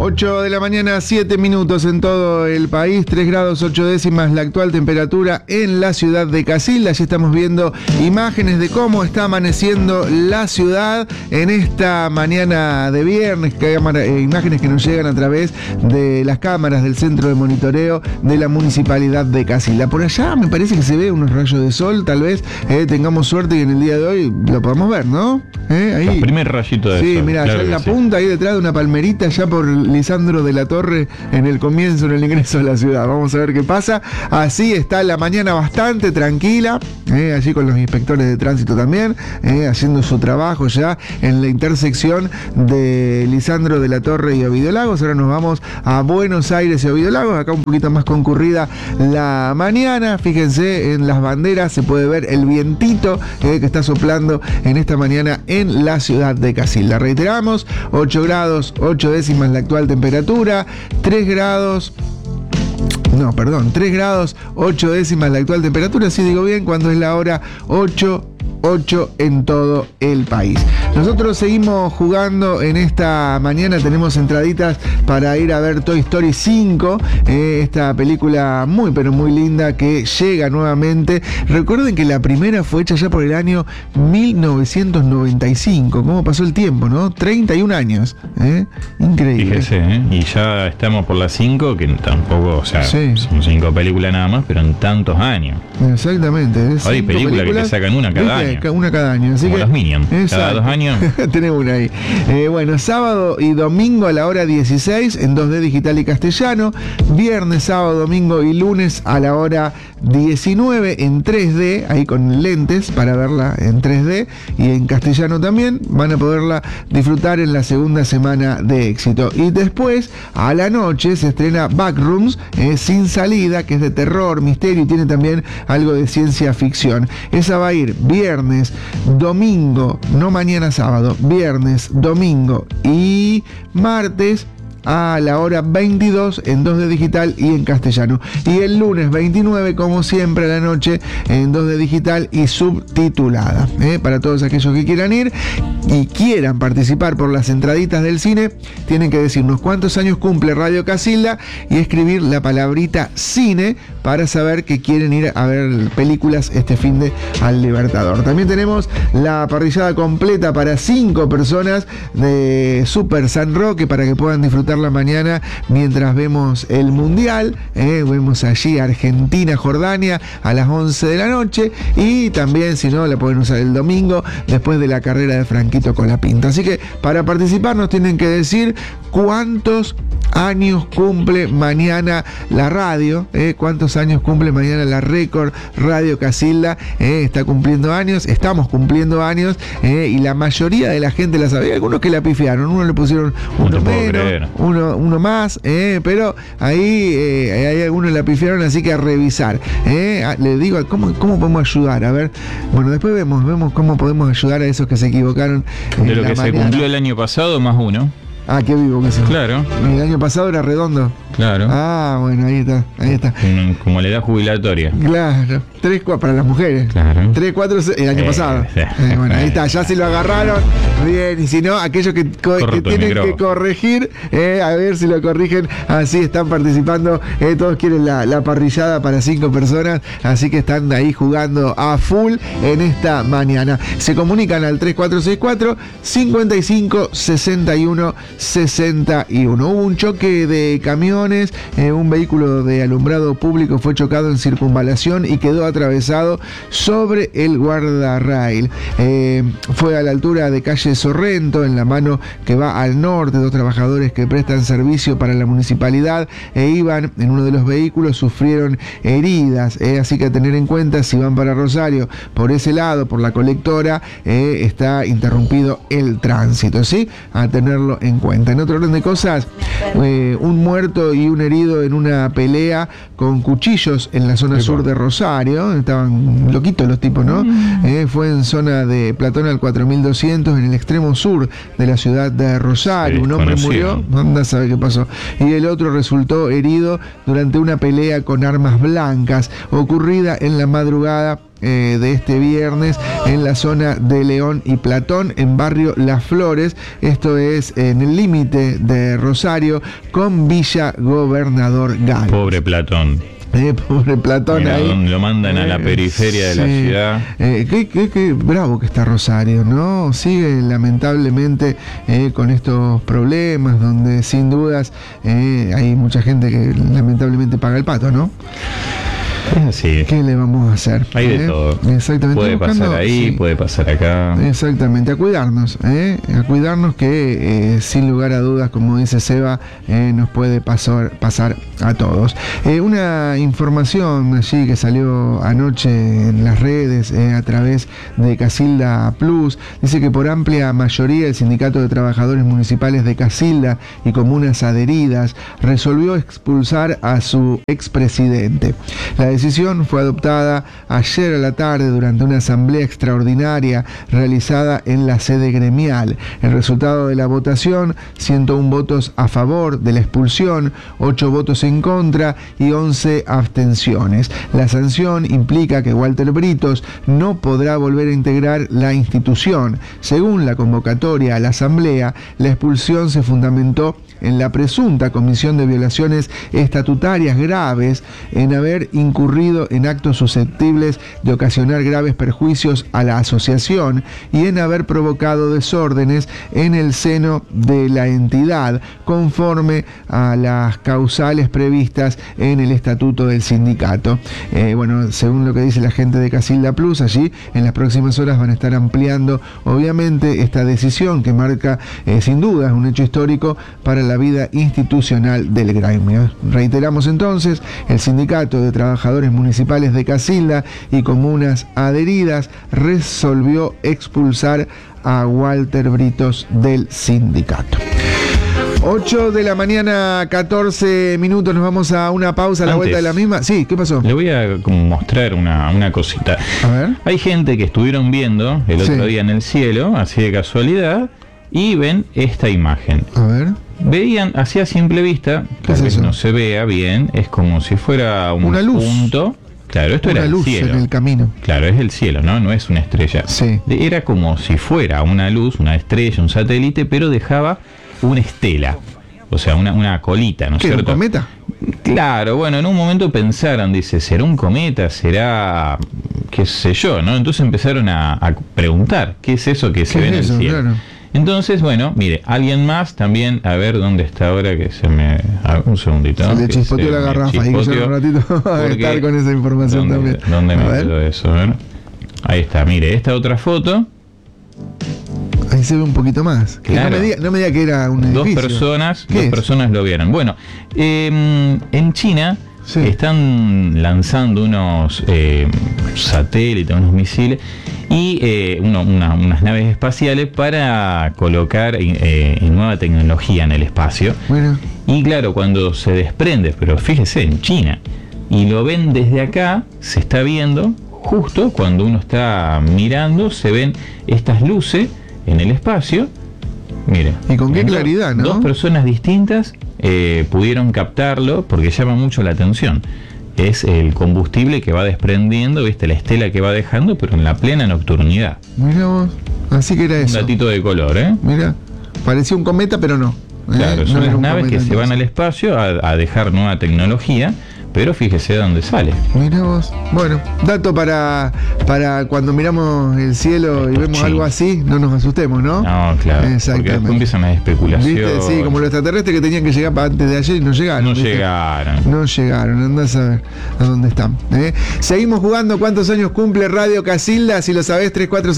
8 de la mañana, 7 minutos en todo el país, 3 grados 8 décimas la actual temperatura en la ciudad de Casilda. Allí estamos viendo imágenes de cómo está amaneciendo la ciudad en esta mañana de viernes, imágenes que nos llegan a través de las cámaras del centro de monitoreo de la municipalidad de Casilda. Por allá me parece que se ve unos rayos de sol, tal vez tengamos suerte y en el día de hoy lo podamos ver, ¿no? Ahí. El primer rayito de sol. Sí, mira, claro allá en la sí. punta, ahí detrás de una palmerita, ya por Lisandro de la Torre, en el comienzo, en el ingreso a la ciudad. Vamos a ver qué pasa. Así está la mañana bastante tranquila, allí con los inspectores de tránsito también, haciendo su trabajo ya en la intersección de Lisandro de la Torre y Ovidio Lagos. Ahora nos vamos a Buenos Aires y Ovidio Lagos, acá un poquito más concurrida la mañana. Fíjense en las banderas, se puede ver el vientito que está soplando en esta mañana en la ciudad de Casilda. Reiteramos, 8 grados 8 décimas la actual temperatura, 3 grados 8 décimas la actual temperatura, si digo bien, cuando es la hora 8 en todo el país. Nosotros seguimos jugando en esta mañana, tenemos entraditas para ir a ver Toy Story 5, esta película muy pero muy linda que llega nuevamente. Recuerden que la primera fue hecha ya por el año 1995, cómo pasó el tiempo, ¿no? 31 años, increíble. Fíjese, y ya estamos por las 5, que tampoco, o sea, sí, son 5 películas nada más, pero en tantos años. Exactamente. Hay películas que te sacan una cada año. Una cada año. Así como que, los Minions. exacto. Cada 2 años. Tenemos una ahí. Bueno, sábado y domingo a la hora 16 en 2D digital y castellano. Viernes, sábado, domingo y lunes a la hora 19 en 3D, ahí con lentes para verla en 3D y en castellano también. Van a poderla disfrutar en la segunda semana de Éxito. Y después, a la noche, se estrena Backrooms, sin salida, que es de terror, misterio y tiene también algo de ciencia ficción. Esa va a ir viernes, domingo, no mañana sábado, viernes, domingo y martes a la hora 22 en 2D digital y en castellano. Y el lunes 29, como siempre, a la noche en 2D digital y subtitulada. Para todos aquellos que quieran ir y quieran participar por las entraditas del cine, tienen que decirnos cuántos años cumple Radio Casilda y escribir la palabrita cine para saber que quieren ir a ver películas este fin de al Libertador. También tenemos la parrillada completa para 5 personas de Super San Roque para que puedan disfrutar la mañana mientras vemos el Mundial. Vemos allí Argentina-Jordania a las 11 de la noche y también, si no, la pueden usar el domingo después de la carrera de Franquito Colapinto. Así que para participar nos tienen que decir cuántos años cumple mañana la radio, cuántos años cumple mañana la Record Radio Casilda. Está cumpliendo años, estamos cumpliendo años, y la mayoría de la gente la sabe. Algunos que la pifiaron, uno le pusieron uno menos, uno más, pero ahí hay algunos la pifiaron, así que a revisar. Le digo, ¿cómo podemos ayudar? A ver, bueno, después vemos cómo podemos ayudar a esos que se equivocaron. De lo que se cumplió el año pasado, más uno. Ah, qué vivo que es. Claro. El año pasado era redondo. Claro. Ah, bueno, ahí está. Como la edad jubilatoria. Claro. 3, 4 para las mujeres. Claro. 3, 4 el año pasado. Bueno, ahí está, ya se lo agarraron. Bien, y si no, aquellos que tienen que corregir, a ver si lo corrigen. Así están participando. Todos quieren la parrillada para 5 personas. Así que están ahí jugando a full en esta mañana. Se comunican al 3464 55 61 61. Hubo un choque de camiones, un vehículo de alumbrado público fue chocado en circunvalación y quedó atravesado sobre el guardarrail. Fue a la altura de calle Sorrento, en la mano que va al norte. 2 trabajadores que prestan servicio para la municipalidad iban en uno de los vehículos, sufrieron heridas, así que a tener en cuenta si van para Rosario por ese lado, por la colectora, está interrumpido el tránsito, ¿sí? A tenerlo en cuenta. En otro orden de cosas, un muerto y un herido en una pelea con cuchillos en la zona sur de Rosario. Estaban loquitos los tipos, ¿no? Fue en zona de Platón al 4200, en el extremo sur de la ciudad de Rosario. Sí, un hombre murió, anda a saber qué pasó, y el otro resultó herido durante una pelea con armas blancas ocurrida en la madrugada de este viernes en la zona de León y Platón, en barrio Las Flores. Esto es en el límite de Rosario con Villa Gobernador Galvez. Pobre Platón. Pobre Platón. Mira, ahí lo mandan a la periferia de la ciudad. Qué bravo que está Rosario, ¿no? Sigue lamentablemente con estos problemas, donde sin dudas hay mucha gente que lamentablemente paga el pato, ¿no? Es así. ¿Qué le vamos a hacer? Hay de todo. Exactamente. Puede pasar ahí, sí, puede pasar acá. Exactamente, a cuidarnos que sin lugar a dudas, como dice Seba, nos puede pasar a todos. Una información allí que salió anoche en las redes a través de Casilda Plus, dice que por amplia mayoría el Sindicato de Trabajadores Municipales de Casilda y comunas adheridas resolvió expulsar a su expresidente. La decisión fue adoptada ayer a la tarde durante una asamblea extraordinaria realizada en la sede gremial. El resultado de la votación: 101 votos a favor de la expulsión, 8 votos en contra y 11 abstenciones. La sanción implica que Walter Britos no podrá volver a integrar la institución. Según la convocatoria a la asamblea, la expulsión se fundamentó en la presunta comisión de violaciones estatutarias graves, en haber incurrido en actos susceptibles de ocasionar graves perjuicios a la asociación y en haber provocado desórdenes en el seno de la entidad, conforme a las causales previstas en el estatuto del sindicato. Según lo que dice la gente de Casilda Plus, allí en las próximas horas van a estar ampliando, obviamente, esta decisión que marca, sin duda, un hecho histórico para la vida institucional del gremio. Reiteramos entonces, el Sindicato de Trabajadores Municipales de Casilda y comunas adheridas resolvió expulsar a Walter Britos del sindicato. 8 de la mañana, 14 minutos, nos vamos a una pausa a la vuelta de la misma. Sí, ¿qué pasó? Le voy a mostrar una cosita. A ver. Hay gente que estuvieron viendo el otro día en el cielo, así de casualidad, y ven esta imagen. A ver. Veían, así a simple vista, tal vez no se vea bien, es como si fuera una luz. Punto. Claro, esto era el cielo. Una luz en el camino. Claro, es el cielo, ¿no? No es una estrella. Sí. Era como si fuera una luz, una estrella, un satélite, pero dejaba una estela. O sea, una colita, ¿no es cierto? ¿Un cometa? Claro, bueno, en un momento pensaron, dice, ¿será un cometa? ¿Será qué sé yo? ¿No? Entonces empezaron a preguntar, ¿qué es eso que se ve en el cielo? Claro. Entonces, bueno, mire, alguien más también, a ver dónde está ahora que se me... un segundito. Se le chispoteó la garrafa y que yo un ratito a estar con esa información también. ¿Dónde me quedó eso? A ver. Ahí está, mire, esta otra foto. Ahí se ve un poquito más. Claro. No me diga que era un edificio. Dos personas lo vieron. Bueno, en China están lanzando unos satélites, unos misiles y unas naves espaciales para colocar nueva tecnología en el espacio. Bueno. Y claro, cuando se desprende, pero fíjese, en China, y lo ven desde acá, se está viendo, justo cuando uno está mirando, se ven estas luces en el espacio. Mire. Y con qué claridad, ¿no? Dos personas distintas pudieron captarlo porque llama mucho la atención. Es el combustible que va desprendiendo, viste, la estela que va dejando, pero en la plena nocturnidad. Mira vos, así que era eso. Un datito de color, Mira, parecía un cometa, pero no. Claro, son las naves que se van al espacio a dejar nueva tecnología, pero fíjese dónde sale. Mirá vos. Bueno, dato para cuando miramos el cielo y vemos algo así, no nos asustemos, ¿no? No, claro. Exactamente. Porque después empiezan las especulaciones. ¿Viste? Sí, como los extraterrestres que tenían que llegar para antes de ayer y no llegaron. No llegaron, andás a ver a dónde están. Seguimos jugando. ¿Cuántos años cumple Radio Casilda? Si lo sabés,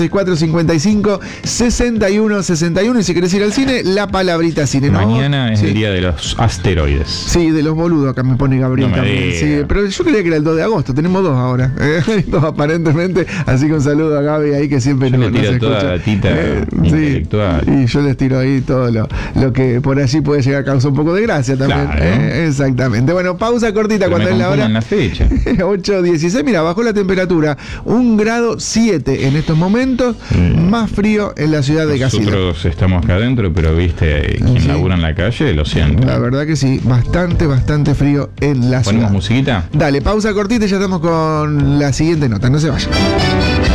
3464-55-6161. Y si querés ir al cine, la palabrita cine. Mañana es el día de los asteroides. Sí, de los boludos, acá me pone Gabriel también. Sí, pero yo creía que era el 2 de agosto, tenemos 2 ahora, aparentemente, así que un saludo a Gaby ahí que siempre nos escucha. Toda la tita intelectual. Y yo les tiro ahí todo lo que por allí puede llegar a causar un poco de gracia también. Claro. Exactamente. Bueno, pausa cortita cuando es la hora. La fecha. 8:16, mira, bajó la temperatura, 1,7 grados en estos momentos, más frío en la ciudad de Casilda. Nosotros estamos acá adentro, pero viste, quien labura en la calle lo siente. La verdad que sí, bastante frío en la ciudad. musiquita? Dale, pausa cortita y ya estamos con la siguiente nota. No se vayan.